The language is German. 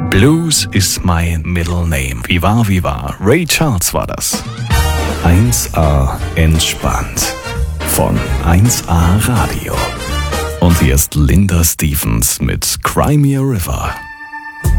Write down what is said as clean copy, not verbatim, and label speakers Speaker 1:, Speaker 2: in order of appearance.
Speaker 1: Blues is my middle name. Wie war. Ray Charles war das. 1A entspannt. Von 1A Radio. Und hier ist Linda Stevens mit Cry Me a River.